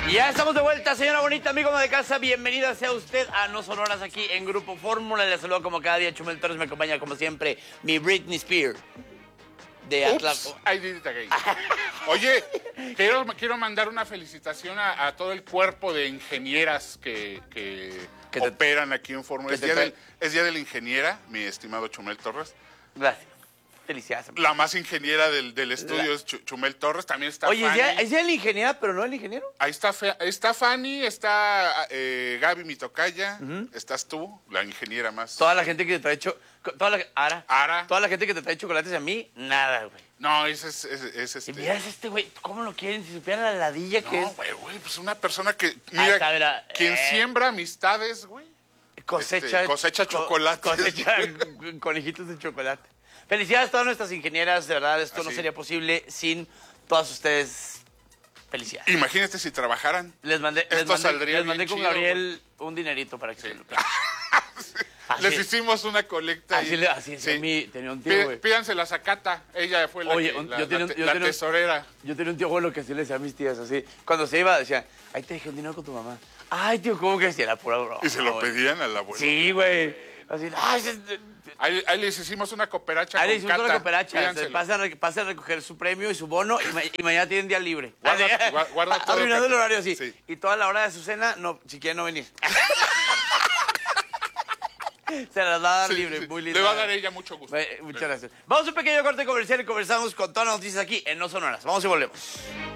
Ya estamos de vuelta, señora bonita, amigo de casa. Bienvenida sea usted a No Sonoras aquí en Grupo Fórmula. Le saludo como cada día Chumel Torres. Me acompaña como siempre mi Britney Spears de Atlas. Ay, dita gay. Oye, quiero mandar una felicitación a todo el cuerpo de ingenieras que operan aquí en Fórmula. Es día de la ingeniera, mi estimado Chumel Torres. Gracias. Felicidades. La más ingeniera del estudio es Chumel Torres. También está Oye, Fanny. ¿es ya la ingeniera, pero no el ingeniero? Ahí está Fanny, está Gaby, mi tocaya. Estás tú, la ingeniera más. Toda la gente que te trae Ara. Toda la gente que te trae chocolates a mí, nada, güey. No, ese es Y mira, es este güey, ¿cómo lo quieren? Si supieran la ladilla que es. No, güey, pues una persona que, mira, mira, quien siembra amistades, güey. Cosecha chocolate. Cosecha conejitos de chocolate. Felicidades a todas nuestras ingenieras, de verdad, esto no sería posible sin todas ustedes. Felicidades. Imagínate si trabajaran. Les mandé con chido, Gabriel un dinerito para que se lo Les hicimos una colecta. Así tenía un tío, güey. Pídansela a Zacata. Ella fue la tesorera. Yo tenía un tío abuelo que así le decía a mis tías, así. Cuando se iba, decía, ahí te dejé un dinero con tu mamá. Ay, tío, ¿cómo que decía? La pura broma. Y se lo pedían al abuelo. Sí, güey. Así, ahí les hicimos una cooperacha. Ahí les hicimos una cooperacha. Pase a recoger su premio y su bono y mañana tienen día libre. Guarda todo. Arruinando el horario, sí. Sí. Y toda la hora de su cena, no, si quieren no venir. Se las va a dar libre, muy lindo. Le va a dar ella mucho gusto. Muchas gracias. Vamos a un pequeño corte comercial y conversamos con todas las noticias aquí en No Sonoras. Vamos y volvemos.